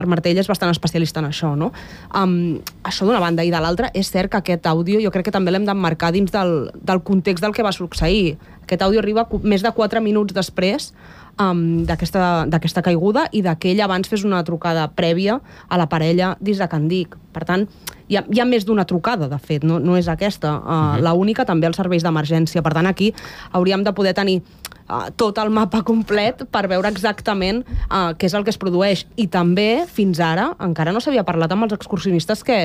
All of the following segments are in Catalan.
Martell és bastant especialista en això, no? Això d'una banda, i de l'altra, és cert que aquest àudio jo crec que també l'hem d'emmarcar dins del context del que va succeir. Aquest àudio arriba més de 4 minuts després d'aquesta caiguda i que ell abans fes una trucada prèvia a la parella dins de Can Dic. Per tant, hi ha més d'una trucada, de fet, no és aquesta. L'única també als serveis d'emergència. Per tant, aquí hauríem de poder tenir tot el mapa complet per veure exactament què és el que es produeix. I també, fins ara, encara no s'havia parlat amb els excursionistes que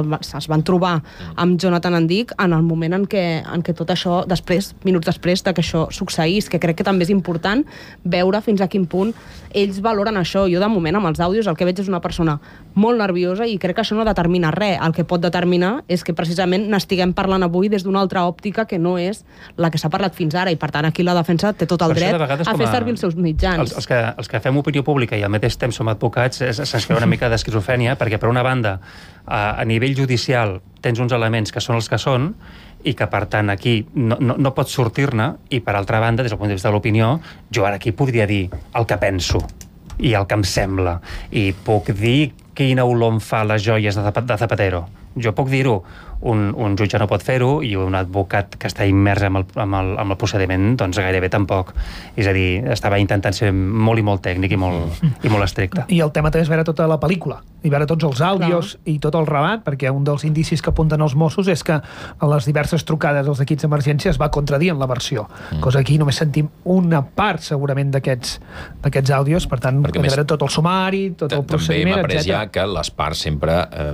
es van trobar amb Jonathan Andic en el moment en què tot això, minuts després que això succeís, que crec que també és important veure fins a quin punt ells valoren això. Jo, de moment, amb els àudios, el que veig és una persona molt nerviosa i crec que això no determina res. El que pot determinar és que precisament n'estiguem parlant avui des d'una altra òptica que no és la que s'ha parlat fins ara, i per tant aquí la defensa té tot el dret a fer servir els seus mitjans. Els que fem opinió pública i al mateix temps som advocats se'ns crea una mica d'esquizofrènia, perquè per una banda a nivell judicial tens uns elements que són els que són i que per tant aquí no pots sortir-ne, i per altra banda, des del punt de vista de l'opinió, jo ara aquí podria dir el que penso i el que em sembla, i puc dir quina olor em fa les joies de Zapatero. Jo puc dir-ho, un jutge no pot fer-ho i un advocat que està immers amb el procediment, doncs gairebé tampoc. És a dir, estava intentant ser molt i molt tècnic i molt estricte. I el tema també és veure tota la pel·lícula i veure tots els àudios i tot el rebat, perquè un dels indicis que apunten els Mossos és que a les diverses trucades als equips d'emergència es va contradir en la versió, cosa que aquí només sentim una part segurament d'aquests àudios, per tant, hem de veure tot el sumari, tot el procediment, etc. També m'ha pres ja que les parts sempre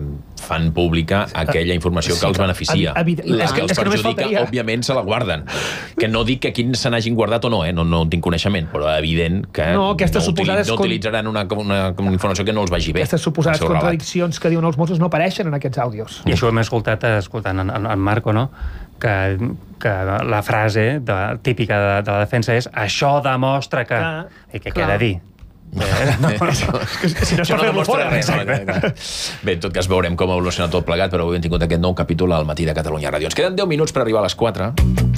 fan pública aquella informació que els beneficia. Les que els perjudica, òbviament, se la guarden. Que no dic que aquí se n'hagin guardat o no, no tinc coneixement, però evident que no utilitzaran una informació que no els vagi bé. Aquestes suposades contradiccions que diuen els Mossos no apareixen en aquests àudios. I això ho hem escoltat escoltant en Marco, no? Que la frase típica de la defensa és això demostra que... I què queda dir? Si no és per fer-lo fora. Bé, en tot cas veurem com evoluciona tot plegat, però avui hem tingut aquest nou capítol al Matí de Catalunya Ràdio. Ens queden 10 minuts per arribar a les 4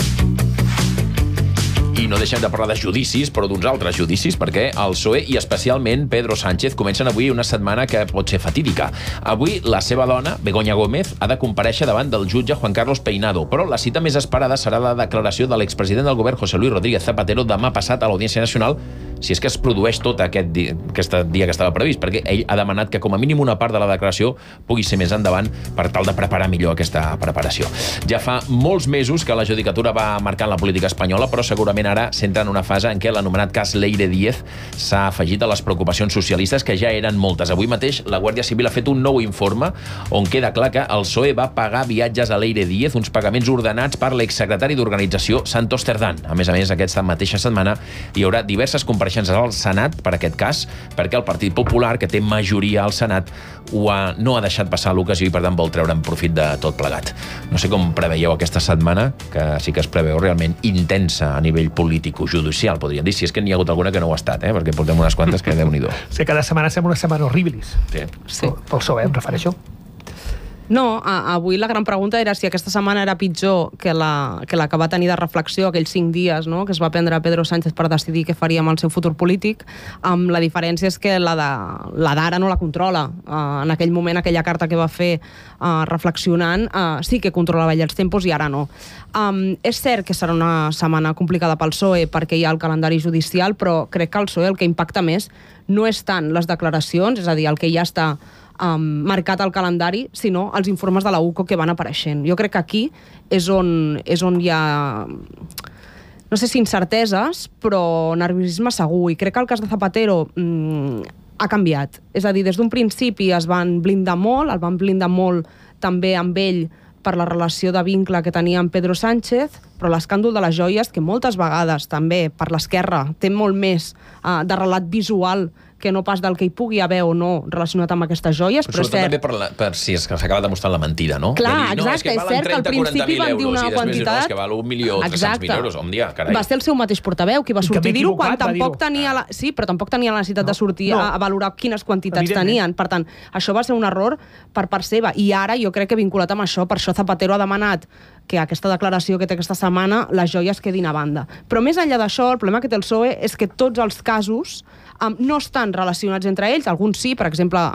i no deixem de parlar de judicis, però d'uns altres judicis, perquè el PSOE i especialment Pedro Sánchez comencen avui una setmana que pot ser fatídica. Avui la seva dona, Begoña Gómez, ha de comparèixer davant del jutge Juan Carlos Peinado, però la cita més esperada serà la declaració de l'expresident del govern José Luis Rodríguez Zapatero demà passat a l'Audiència Nacional, si és que es produeix tot aquest dia que estava previst, perquè ell ha demanat que com a mínim una part de la declaració pugui ser més endavant per tal de preparar millor aquesta preparació. Ja fa molts mesos que la judicatura va marcant la política espanyola, però segurament ara s'entra en una fase en què l'anomenat cas Leire Díez s'ha afegit a les preocupacions socialistes, que ja eren moltes. Avui mateix la Guàrdia Civil ha fet un nou informe on queda clar que el PSOE va pagar viatges a Leire Díez, uns pagaments ordenats per l'exsecretari d'organització Santos Cerdán. A més, aquesta mateixa setmana hi haurà diverses compareixences al Senat per aquest cas, perquè el Partit Popular, que té majoria al Senat, no ha deixat passar l'ocasió i per tant vol treure'n profit de tot plegat. No sé com preveieu aquesta setmana, que sí que es preveu realment intensa a nivell polític-judicial, podríem dir, si és que n'hi ha hagut alguna que no ho ha estat, perquè portem unes quantes que Déu-n'hi-do. Sí, cada setmana sembla una setmana horribilis. Sí. Pel PSOE, em refereixo. No, avui la gran pregunta era si aquesta setmana era pitjor que la que va tenir de reflexió aquells 5 dies, no?, que es va prendre Pedro Sánchez per decidir què faria amb el seu futur polític. La diferència és que la d'ara no la controla. En aquell moment, aquella carta que va fer reflexionant, sí que controlava ell els tempos i ara no. És cert que serà una setmana complicada pel PSOE perquè hi ha el calendari judicial, però crec que el PSOE el que impacta més no és tant les declaracions, és a dir, el que ja està marcat al calendari, sinó els informes de la UCO que van apareixent. Jo crec que aquí és on hi ha, no sé si incerteses, però nerviosisme segur, i crec que el cas de Zapatero ha canviat. És a dir, des d'un principi el van blindar molt també amb ell per la relació de vincle que tenia amb Pedro Sánchez, però l'escàndol de les joies, que moltes vegades també per l'esquerra té molt més de relat visual que no pas del que hi pugui haver o no relacionat amb aquestes joies, però és cert... també per si s'acaba demostrant la mentida, no? Clar, exacte, és cert que al principi van dir una quantitat... que val 1.300.000 euros, dia, carai. Va ser el seu mateix portaveu qui va sortir a dir-ho quan tampoc tenia... Sí, però tampoc tenia la necessitat de sortir a valorar quines quantitats tenien. Per tant, això va ser un error per part seva. I ara jo crec que vinculat amb això, per això Zapatero ha demanat que aquesta declaració que té aquesta setmana les joies quedin a banda. Però més enllà d'això, el problema que té el PSOE és que tots els casos no estan relacionats entre ells, alguns sí, per exemple,